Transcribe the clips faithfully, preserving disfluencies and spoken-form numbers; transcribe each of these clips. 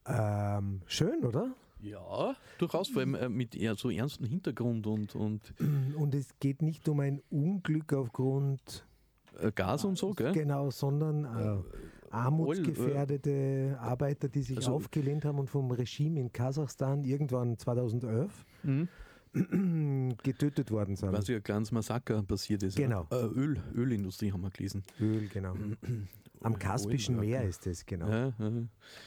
Ähm, schön, oder? Ja, durchaus, vor allem äh, mit eher so ernstem Hintergrund und, und Und es geht nicht um ein Unglück aufgrund äh, Gas und so, gell? Genau, sondern äh, armutsgefährdete Arbeiter, die sich also- aufgelehnt haben und vom Regime in Kasachstan irgendwann zweitausendelf Mhm. getötet worden sind. Quasi ein kleines Massaker passiert ist. Genau. Äh, Öl, Ölindustrie haben wir gelesen. Öl, genau. Am Kaspischen Ölwerke. Meer ist es, genau. Ja, ja.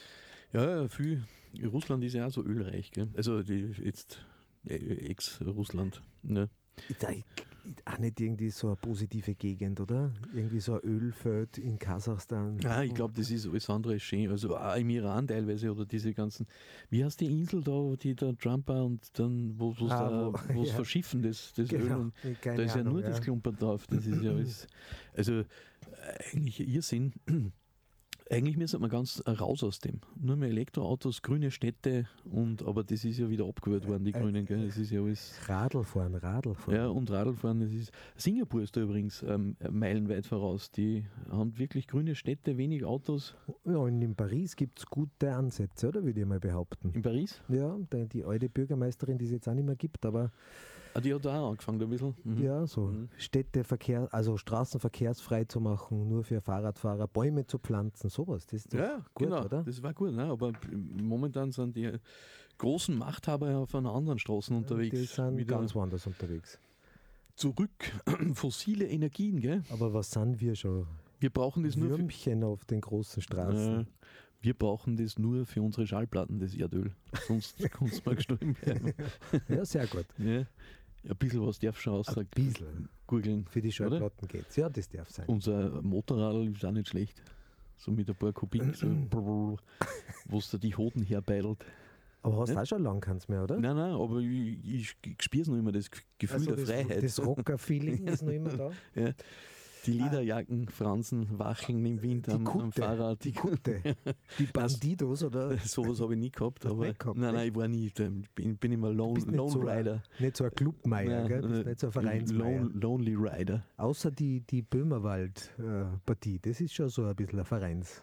ja, viel. Russland ist ja auch so ölreich, gell? Also die, jetzt äh, Ex-Russland. Ne? Ist auch auch nicht irgendwie so eine positive Gegend, oder? Irgendwie so ein Ölfeld in Kasachstan. Ja, ich glaube, das ist alles andere als schön. Also auch im Iran teilweise oder diese ganzen, wie heißt die Insel da, die der Trump und dann, wo es Ah, wo- wo, ja. verschiffen, das, das Genau, Öl. Und keine da ist ja Ahnung, nur das ja. Klumpern drauf. Das ist ja alles, also äh, eigentlich Irrsinn. Eigentlich müsste man ganz raus aus dem. Nur mehr Elektroautos, grüne Städte und aber das ist ja wieder abgewählt worden, die Grünen, gell? Das ist ja alles. Radlfahren, Radlfahren. Ja, und Radlfahren, das ist. Singapur ist da übrigens ähm, meilenweit voraus. Die haben wirklich grüne Städte, wenig Autos. Ja, und in Paris gibt es gute Ansätze, oder? Würde ich mal behaupten. In Paris? Ja, die, die alte Bürgermeisterin, die es jetzt auch nicht mehr gibt, aber Ah, die hat da auch angefangen, ein bisschen. Mhm. ja, so Mhm. Städteverkehr, also Straßen verkehrsfrei zu machen, nur für Fahrradfahrer, Bäume zu pflanzen, sowas. Das ist doch Ja, gut, genau. oder? Das war gut, ne? Aber momentan sind die großen Machthaber ja auf einer anderen Straßen unterwegs. Die sind wieder ganz woanders unterwegs. zurück. Fossile Energien, gell? Aber was sind wir schon? Wir brauchen das nur für, Würmchen auf den großen Straßen. äh, wir brauchen das nur für unsere Schallplatten, das Erdöl. Sonst kann es mal gestorben werden. Ja, sehr gut. Ja. Ein bisschen was darf schon Ein aussagt. bisschen. Gurgeln. Für die Schallplatten geht's. Ja, das darf sein. Unser Motorrad ist auch nicht schlecht. So mit ein paar Kubik, so wo es da die Hoden herbeidelt. Aber hast du Ja? auch schon lange keins mehr, oder? Nein, nein, aber ich, ich, ich spüre es noch immer, das Gefühl Also der das, Freiheit. das Rocker-Feeling ist noch immer da. Ja. Die Lederjacken, Fransen, wacheln im Wind Die am, am Kutte, Fahrrad. die Kutte, die Bandidos, oder? Sowas habe ich nie gehabt. Hast Aber nicht gehabt, nein, nein, echt? ich war nie. Ich bin, bin immer Lone, Bist nicht Lone so Rider. Ein, nicht so ein Clubmeier, gell? Bist nicht so ein Vereinsmeier. Lone, Lonely Rider. Außer die, die Böhmerwald-Partie, das ist schon so ein bisschen ein Vereins.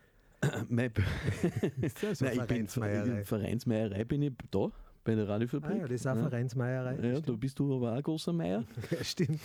Mein, Ist ja so nein, ich bin Vereinsmeierei. in Vereinsmeierei bin ich da, bei der Radiofabrik. Ah ja, das ist auch ja. Vereinsmeierei. Ja, da bist du aber auch ein großer Meier. Ja, stimmt.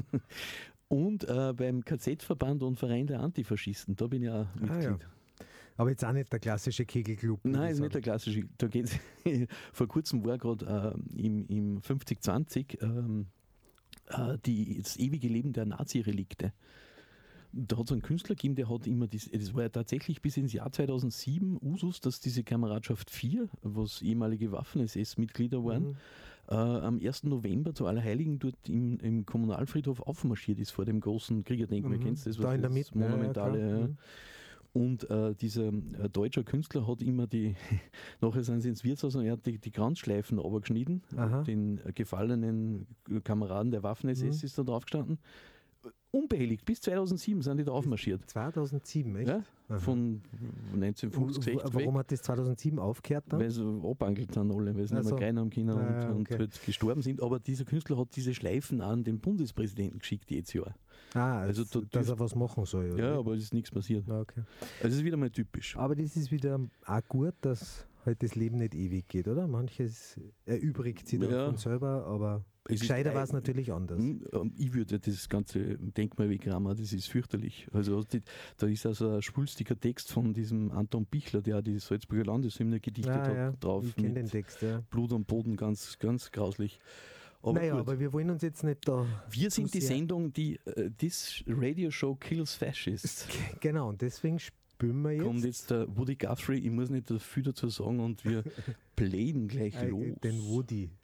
Und äh, beim K Z-Verband und Verein der Antifaschisten, da bin ich auch Mitglied. Ah, ja. Aber jetzt auch nicht der klassische Kegelclub. würde Nein, ich ist nicht der sagen. klassische. Da geht's vor kurzem war gerade äh, im, im fünfzig zwanzig ähm, äh, die, das ewige Leben der Nazi-Relikte. Da hat es einen Künstler gegeben, der hat immer, das, das war ja tatsächlich bis ins Jahr zweitausendsieben Usus, dass diese Kameradschaft vier, was ehemalige Waffen-S S-Mitglieder waren, Mhm. äh, am ersten November zu Allerheiligen dort im, im Kommunalfriedhof aufmarschiert ist vor dem großen Kriegerdenkmal. Mhm. Kennst du das? Da was in der das Mitte, ja, ja, Monumentale, klar. ja. Mhm. Und äh, dieser äh, deutsche Künstler hat immer die, nachher sind sie ins Wirtshaus und er hat die, die Kranzschleifen runtergeschnitten. Aha. Den äh, gefallenen Kameraden der Waffen-S S Mhm. ist da drauf gestanden. Unbehelligt, bis zweitausendsieben sind die da aufmarschiert. zweitausendsieben, echt? Ja? Aha. Von neunzehnhundertfünfzig, Und sechzig warum weg, hat das zweitausendsieben aufgehört dann? weil sie abangelt sind alle, weil sie Ach nicht so. mehr rein haben können Ah, und, okay. und halt gestorben sind. Aber dieser Künstler hat diese Schleifen an den Bundespräsidenten geschickt jedes Jahr. Ah, Also also, da dass dürft- er was machen soll. Oder? Ja, aber es ist nichts passiert. Ah, okay. Also das ist wieder mal typisch. Aber das ist wieder auch gut, dass halt das Leben nicht ewig geht, oder? Manches erübrigt sich dann Ja. von selber, aber Es ist gescheiter war es ein- natürlich anders. Hm, ähm, Ich würde das ganze Denkmal wegrammen, das ist fürchterlich. Also die- da ist also ein schwulstiger Text von diesem Anton Bichler, der die Salzburger Landeshymne gedichtet Ah, hat, ja. drauf. Ich kenne mit den Text, ja. Blut am Boden, ganz, ganz grauslich. Aber naja, gut. aber wir wollen uns jetzt nicht da. Wir sind zu die sehr- Sendung, die uh, This Radio Show Kills Fascists. Genau, und deswegen spüren wir jetzt, Kommt jetzt der Woody Guthrie, ich muss nicht viel dazu sagen und wir playen gleich äh, los. den Woody.